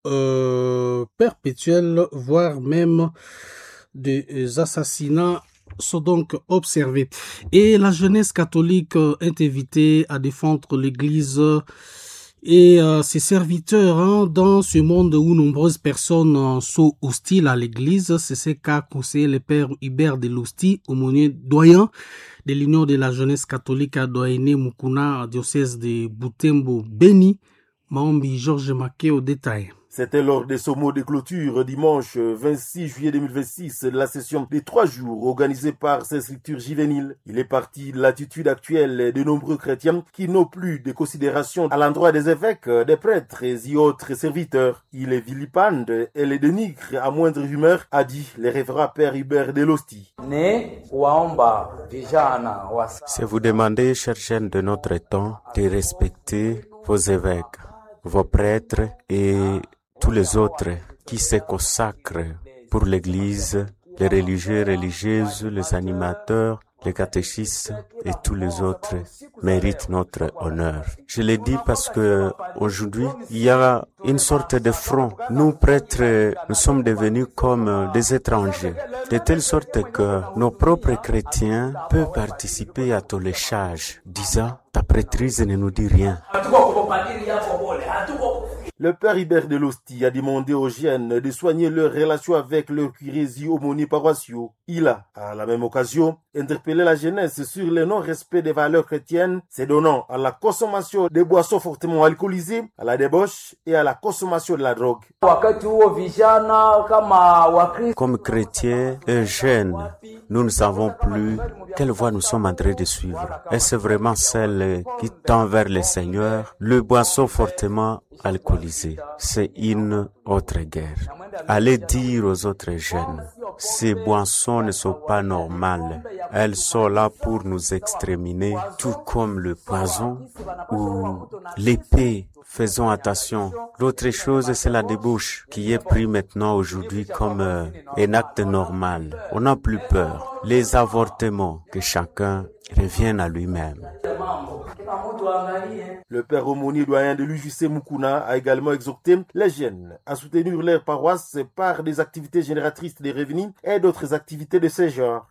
perpétuels, voire même des assassinats sont donc observés. Et la jeunesse catholique est invitée à défendre l'Église et ses serviteurs dans ce monde où nombreuses personnes sont hostiles à l'Église. C'est ce qu'a conseillé le père Hubert Delosti, aumônier doyen de l'Union de la jeunesse catholique à Doyenné Mukuna, diocèse de Butembo Béni. Maombi Georges Maké au détail. C'était lors des sommets de clôture dimanche 26 juillet 2026 de la session des 3 jours organisée par ces structures juvéniles. Il est parti de l'attitude actuelle de nombreux chrétiens qui n'ont plus de considération à l'endroit des évêques, des prêtres et autres serviteurs. Il les vilipende et les dénigre à moindre humeur, a dit le révérend père Hubert Delosti. C'est vous demander, chers jeunes de notre temps, de respecter vos évêques, vos prêtres et tous les autres qui se consacrent pour l'Église, les religieux, religieuses, les animateurs, les catéchistes et tous les autres méritent notre honneur. Je le dis parce que aujourd'hui, il y a une sorte de front. Nous, prêtres, nous sommes devenus comme des étrangers, de telle sorte que nos propres chrétiens peuvent participer à toléchage, disant, ta prêtrise ne nous dit rien. Le père Hubert Delosti a demandé aux jeunes de soigner leur relation avec leurs curés et aumôniers paroissiaux. Il a, à la même occasion, interpellé la jeunesse sur le non-respect des valeurs chrétiennes, se donnant à la consommation des boissons fortement alcoolisées, à la débauche et à la consommation de la drogue. Comme chrétiens et jeunes, nous ne savons plus quelle voie nous sommes en train de suivre. Est-ce vraiment celle qui tend vers le Seigneur? Le boisson fortement alcoolisé, c'est une autre guerre. Allez dire aux autres jeunes, ces boissons ne sont pas normales. Elles sont là pour nous exterminer, tout comme le poison ou l'épée. Faisons attention. L'autre chose, c'est la débauche qui est prise maintenant aujourd'hui comme un acte normal. On n'a plus peur. Les avortements, que chacun revienne à lui-même. Le père aumônier doyen de l'UJC Mukuna a également exhorté les jeunes à soutenir leur paroisse par des activités génératrices de revenus et d'autres activités de ce genre.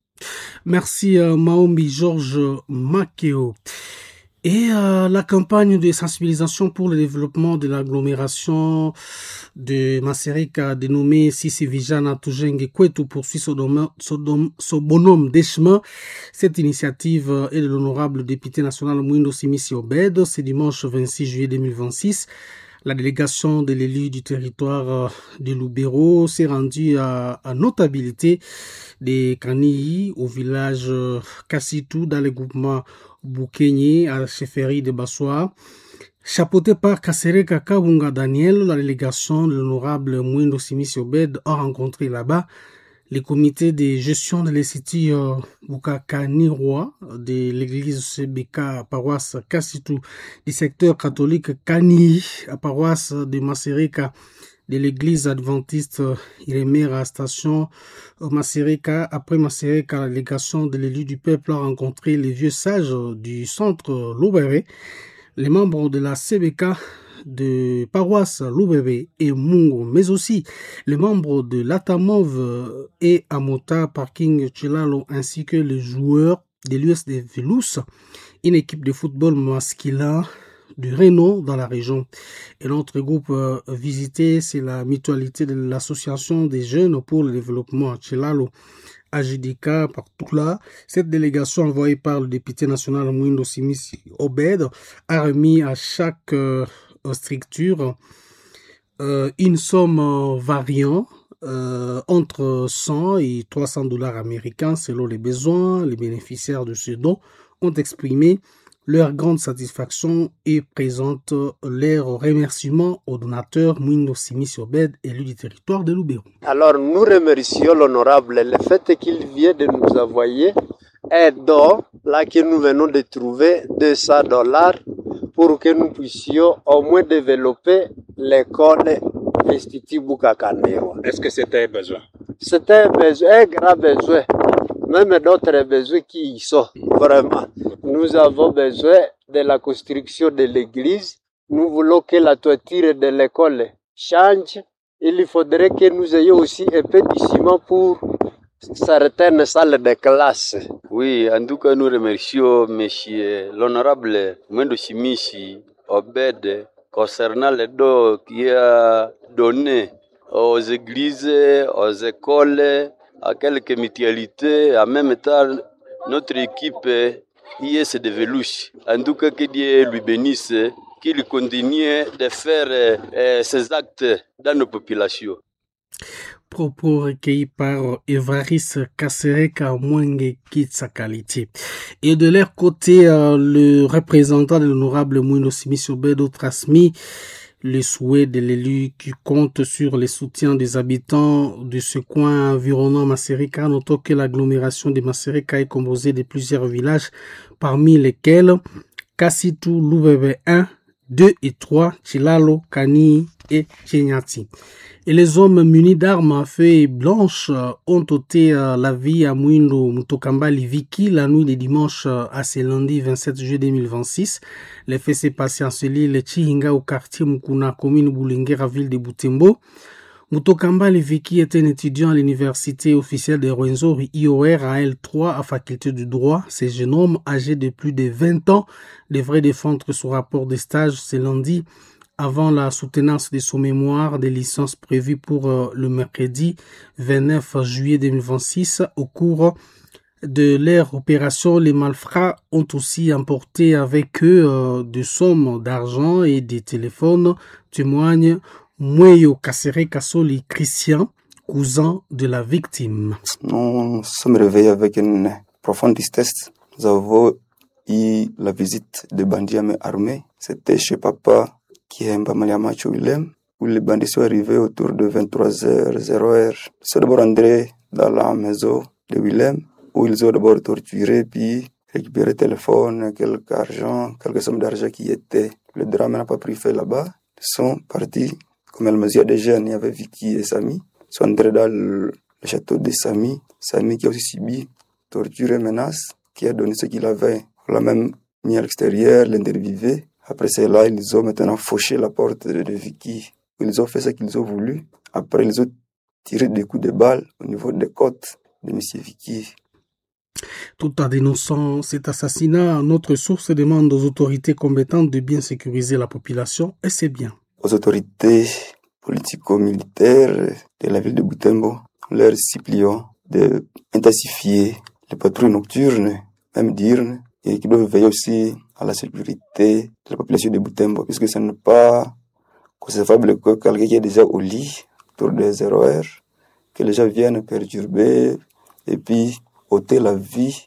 Merci Maombi Georges Makeo. Et la campagne de sensibilisation pour le développement de l'agglomération de Masereka dénommée Sisi Vijana Tujenge Kwetu poursuit son bonhomme des chemins. Cette initiative est de l'honorable député national Mwindo Simisi Obed. C'est dimanche 26 juillet 2026. La délégation de l'élu du territoire de Lubero s'est rendue à notabilité des Kanii au village Kassitou dans le groupement Boukenye à la chefferie de Bassoa. Chapeauté par Kasereka Kabunga Daniel, la délégation de l'honorable Mwindo Simisi Obed a rencontré là-bas les comités de gestion de l'Institut Bukakani-Roi de l'église CBK paroisse Kassitou du secteur catholique Kani à paroisse de Masereka de l'église adventiste Iremera station Masereka. Après Masereka, la délégation de l'élu du peuple a rencontré les vieux sages du centre Lubebe, les membres de la CBK de paroisse Lubebe et Mungo, mais aussi les membres de l'Atamov et Amota Parking Chilalo, ainsi que les joueurs de l'USD Velous, une équipe de football masculin du Renault dans la région. Et notre groupe visité, c'est la mutualité de l'association des jeunes pour le développement Chilalo, AJDK partout là. Cette délégation envoyée par le député national Mwindo Simisi Obed a remis à chaque structure une somme variant entre 100 et 300 dollars américains selon les besoins. Les bénéficiaires de ce don ont exprimé leur grande satisfaction et présentent leurs remerciements au donateur Mwindo Simisi Obed, élu du territoire de Lubero. Alors nous remercions l'honorable le fait qu'il vient de nous envoyer un don là que nous venons de trouver $200 pour que nous puissions au moins développer l'école Institut Bukakani-Roi. Est-ce que c'était un besoin? C'était un grand besoin, même d'autres besoins qui y sont, vraiment. Nous avons besoin de la construction de l'église. Nous voulons que la toiture de l'école change, il faudrait que nous ayons aussi un peu de ciment pour certaines salles de classe. Oui, en tout cas, nous remercions monsieur l'honorable Mwendo Shimishi Obed concernant les dons qu'il a donnés aux églises, aux écoles, à quelques mutualités, en même temps notre équipe IS de Velouche. En tout cas, que Dieu lui bénisse, qu'il continue de faire ces actes dans nos populations. Propos recueillis par Évariste Kasereka Mwenge Kitsakaliti. Et de leur côté, le représentant de l'honorable Mwendo Shimishi Obedo transmis le souhait de l'élu qui compte sur le soutien des habitants de ce coin environnant Masereka, notant que l'agglomération de Masereka est composée de plusieurs villages, parmi lesquels Kassitou, Loubebe 1, 2 et 3, Chilalo, Kani et Chenyati. Et les hommes munis d'armes à feu blanches ont ôté la vie à Mwindo Mutokamba Liviki la nuit de dimanche à ce lundi 27 juillet 2026. Les faits s'est passé en ce l'île Chihinga au quartier Mukuna, commune Boulingera, ville de Butembo. Mutokamba Liviki était un étudiant à l'université officielle de Rwenzori IOR à L3 à faculté du droit. Ce jeune homme âgé de plus de 20 ans devrait défendre son rapport de stage ce lundi avant la soutenance de son mémoire de licence prévue pour le mercredi 29 juillet 2026. Au cours de leur opération, les malfrats ont aussi emporté avec eux des sommes d'argent et des téléphones, témoigne Mweyo Kasereka Soli Christian, cousin de la victime. Nous sommes réveillés avec une profonde tristesse. Nous avons eu la visite de bandits armés. C'était chez papa qui est Mbamaliamacho Willem, où les bandits sont arrivés autour de 23h00. Ils sont d'abord entrés dans la maison de Willem, où ils ont d'abord torturé, puis récupéré le téléphone, quelques argent, quelques sommes d'argent qui étaient. Le drame n'a pas pris fait là-bas. Ils sont partis, comme elle me disait des jeunes, il y avait Vicky et Samy. Ils sont entrés dans le château de Samy. Samy qui a aussi subi torture et menaces, qui a donné ce qu'il avait. On l'a même mis à l'extérieur, l'interviewé. Après cela, ils ont maintenant fauché la porte de Vicky. Ils ont fait ce qu'ils ont voulu. Après, ils ont tiré des coups de balle au niveau des côtes de M. Vicky. Tout en dénonçant cet assassinat, notre source demande aux autorités compétentes de bien sécuriser la population, et c'est bien. Aux autorités politico-militaires de la ville de Butembo, leur supplions d'intensifier les patrouilles nocturnes, même diurnes, et qui doivent veiller aussi à la sécurité de la population de Butembo, puisque ce n'est pas concevable que quelqu'un qui est déjà au lit, autour des 0h, que les gens viennent perturber et puis ôter la vie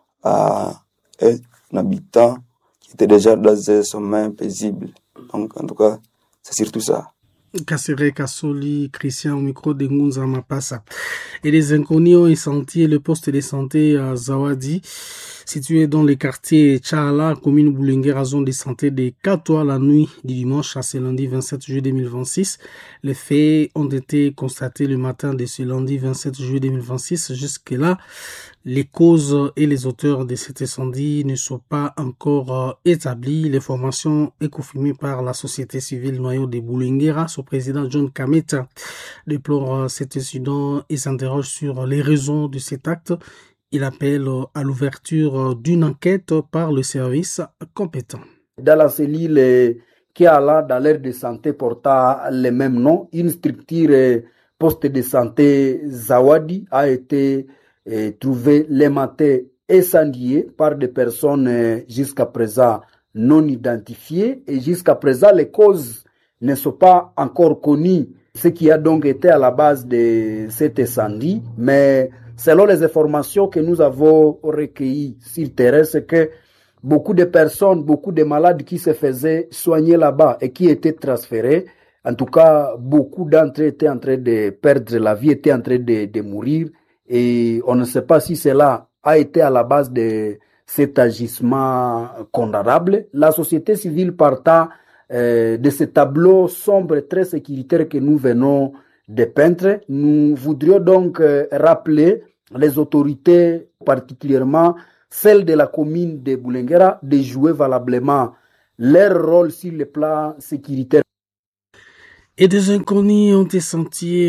à un habitant qui était déjà dans un sommeil paisible. Donc, en tout cas, c'est surtout ça. Kasereka Soli Christian au micro de Ngunza Mapasa. Et les inconnus ont incendié le poste de santé à Zawadi, situé dans le quartier Tchala, commune Boulingera, zone de santé de Katoa, la nuit du dimanche à ce lundi 27 juillet 2026. Les faits ont été constatés le matin de ce lundi 27 juillet 2026. Jusque-là, les causes et les auteurs de cet incendie ne sont pas encore établis. L'information est confirmée par la société civile noyau de Boulingera. Son président John Kameta déplore cet incident et s'interroge sur les raisons de cet acte. Il appelle à l'ouverture d'une enquête par le service compétent. Dans la cellule qui a là dans l'aire de santé portant le même nom, une structure poste de santé Zawadi a été trouvée le matin incendiée par des personnes jusqu'à présent non identifiées et jusqu'à présent les causes ne sont pas encore connues. Ce qui a donc été à la base de cet incendie, mais selon les informations que nous avons recueillies sur le terrain, c'est que beaucoup de personnes, beaucoup de malades qui se faisaient soigner là-bas et qui étaient transférés, en tout cas, beaucoup d'entre eux étaient en train de perdre la vie, étaient en train de mourir. Et on ne sait pas si cela a été à la base de cet agissement condamnable. La société civile partant de ce tableau sombre très sécuritaire que nous venons de peindre, nous voudrions donc rappeler les autorités, particulièrement celles de la commune de Boulingera, de jouer valablement leur rôle sur le plan sécuritaire. Et des inconnus ont incendié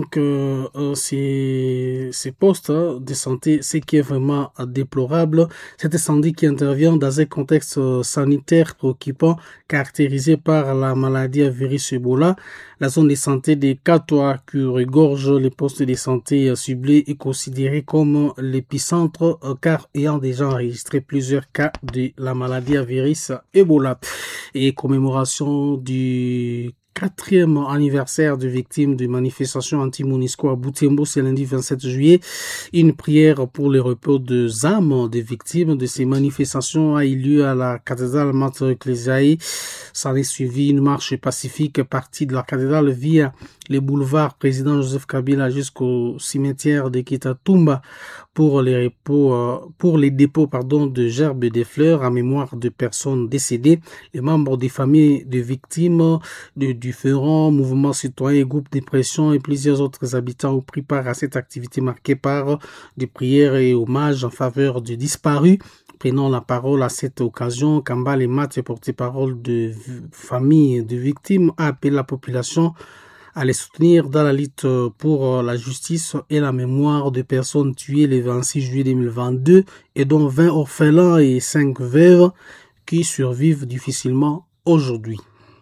ces postes de santé, ce qui est vraiment déplorable. Cet incendie qui intervient dans un contexte sanitaire préoccupant, caractérisé par la maladie à virus Ebola. La zone de santé de Katoa, qui regorge les postes de santé ciblés, est considérée comme l'épicentre, car ayant déjà enregistré plusieurs cas de la maladie à virus Ebola. Et commémoration du 4e anniversaire de victimes de manifestations anti-MONUSCO à Butembo, c'est lundi 27 juillet. Une prière pour le repos des âmes des victimes de ces manifestations a eu lieu à la cathédrale Mater Ecclesiae. S'en est suivi une marche pacifique partie de la cathédrale via les boulevards président Joseph Kabila jusqu'au cimetière de Kitatumba pour les dépôts de gerbes et de fleurs en mémoire de personnes décédées. Les membres des familles de victimes de différents mouvements citoyens et groupes de pression et plusieurs autres habitants ont pris part à cette activité marquée par des prières et hommages en faveur des disparus. Prenant la parole à cette occasion, Kamba Lemat, porte-parole de familles de victimes, a appelé la population à les soutenir dans la lutte pour la justice et la mémoire de personnes tuées le 26 juillet 2022 et dont 20 orphelins et 5 veuves qui survivent difficilement aujourd'hui.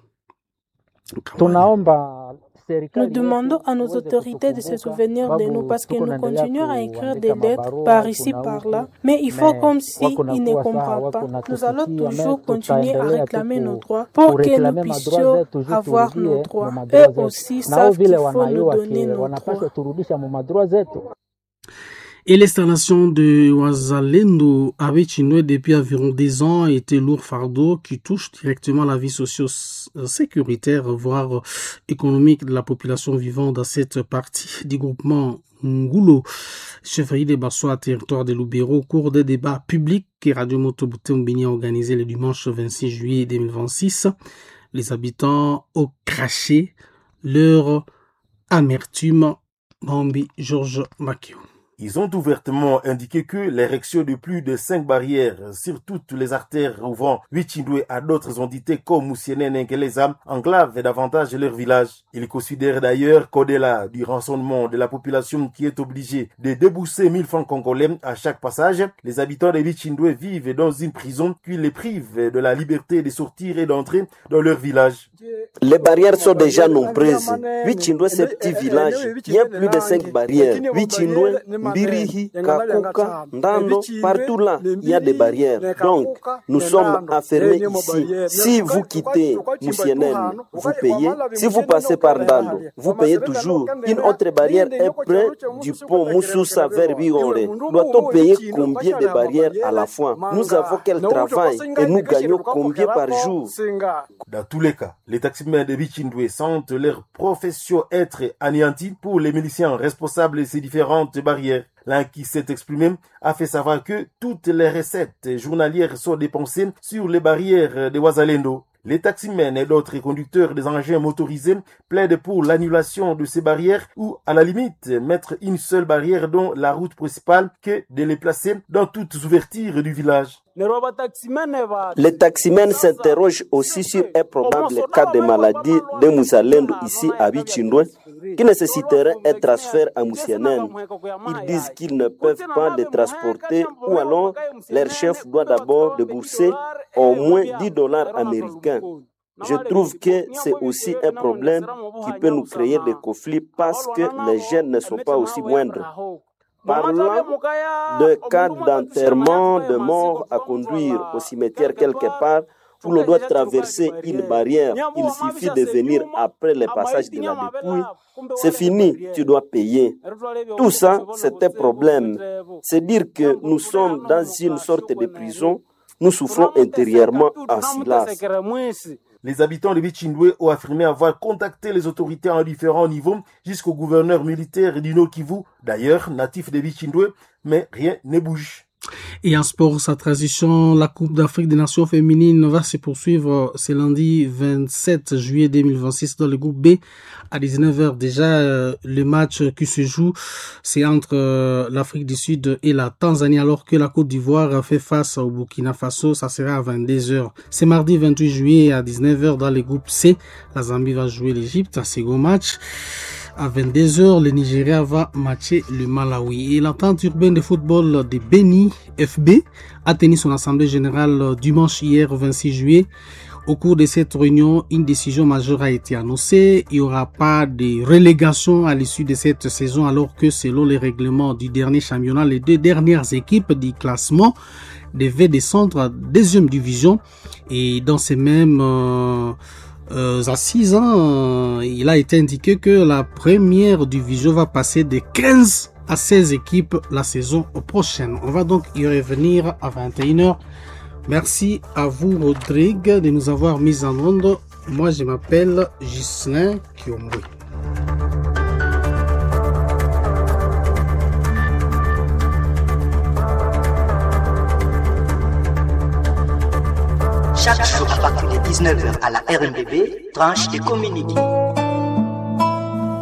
Nous demandons à nos autorités de se souvenir de nous parce que nous continuons à écrire des lettres par ici, par là, mais il faut comme si ils ne comprennent pas. Nous allons toujours continuer à réclamer nos droits pour que nous puissions avoir nos droits. Eux aussi savent qu'il faut nous donner nos droits. Et l'installation de Wazalendo à Vichindwe depuis environ 10 ans a été lourd fardeau qui touche directement la vie socio-sécuritaire, voire économique de la population vivant dans cette partie du groupement Ngulo. Chefferie des Bassois, territoire de Lubero, au cours des débats publics que Radio Moto Butembo a organisé le dimanche 26 juillet 2026, les habitants ont craché leur amertume. Mambi Georges Makio. Ils ont ouvertement indiqué que l'érection de plus de 5 barrières sur toutes les artères ouvrant Vichindwe à d'autres entités comme Moussienen et Nkeleza enclavent davantage leur village. Ils considèrent d'ailleurs qu'au-delà du rançonnement de la population qui est obligée de débourser 1000 francs congolais à chaque passage, les habitants de Vichindwe vivent dans une prison qui les prive de la liberté de sortir et d'entrer dans leur village. Les barrières sont déjà nombreuses. Vichindwe, c'est un petit village. Il y a plus de 5 barrières. Vichindwe, Mbirihi, Kakuka, Ndando, partout là, il y a des barrières. Donc, nous sommes enfermés ici. Si vous quittez Moussienen, vous payez. Si vous passez par Ndando, vous payez toujours. Une autre barrière est près du pont Moussoussa vers Biore. Doit-on payer combien de barrières à la fois? Nous avons quel travail et nous gagnons combien par jour? Dans tous les cas, les taximens de Vichindwe sentent leur profession être anéantie pour les miliciens responsables de ces différentes barrières. L'un qui s'est exprimé a fait savoir que toutes les recettes journalières sont dépensées sur les barrières de Wazalendo. Les taximens et d'autres conducteurs des engins motorisés plaident pour l'annulation de ces barrières ou, à la limite, mettre une seule barrière dans la route principale que de les placer dans toutes les ouvertures du village. Les taximens s'interrogent aussi sur un probable cas de maladie de Moussalendo ici à Vichindwe qui nécessiterait un transfert à Moussienen. Ils disent qu'ils ne peuvent pas les transporter ou alors leur chef doit d'abord débourser au moins $10 américains. Je trouve que c'est aussi un problème qui peut nous créer des conflits parce que les jeunes ne sont pas aussi moindres. Parlant de cas d'enterrement de mort à conduire au cimetière quelque part, où l'on doit traverser une barrière, il suffit de venir après le passage de la dépouille. C'est fini, tu dois payer. Tout ça, c'est un problème. C'est dire que nous sommes dans une sorte de prison. Nous souffrons intérieurement en silence. Les habitants de Vichindwe ont affirmé avoir contacté les autorités en différents niveaux jusqu'au gouverneur militaire du Nord Kivu, d'ailleurs natif de Vichindwe, mais rien ne bouge. Et en sport, sa transition, la Coupe d'Afrique des Nations féminines va se poursuivre ce lundi 27 juillet 2026 dans le groupe B à 19h. Déjà, le match qui se joue, c'est entre l'Afrique du Sud et la Tanzanie, alors que la Côte d'Ivoire fait face au Burkina Faso. Ça sera à 22h. C'est mardi 28 juillet à 19h dans le groupe C. La Zambie va jouer l'Égypte, un second match. À 22h, le Nigeria va matcher le Malawi. Et l'entente urbaine de football de Beni, FB, a tenu son assemblée générale dimanche hier 26 juillet. Au cours de cette réunion, une décision majeure a été annoncée. Il n'y aura pas de relégation à l'issue de cette saison, alors que selon les règlements du dernier championnat, les deux dernières équipes du classement devaient descendre à deuxième division. Et dans ces mêmes assises, il a été indiqué que la première division va passer de 15 à 16 équipes la saison prochaine. On va donc y revenir à 21h. Merci à vous, Rodrigue, de nous avoir mis en onde. Moi, je m'appelle Ghislain Kiombe. Chaque jour à partir de 19h à la RNBB, tranche de communiqué.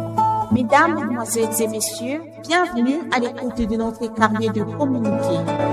Mesdames, Mesdemoiselles et Messieurs, bienvenue à l'écoute de notre carnet de communiqué.